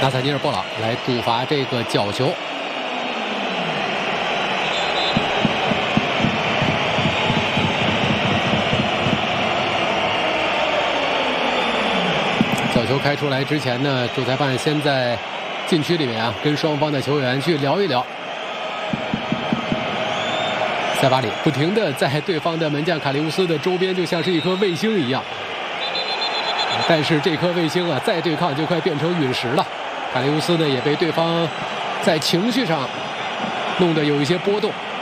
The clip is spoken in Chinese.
纳萨尼尔·布朗来主罚这个角球。角球开出来之前呢，主裁判先在禁区里面啊，跟双方的球员去聊一聊。塞巴里不停地在对方的门将卡利乌斯的周边，就像是一颗卫星一样。但是这颗卫星啊，再对抗就快变成陨石了。卡利乌斯呢，也被对方在情绪上弄得有一些波动。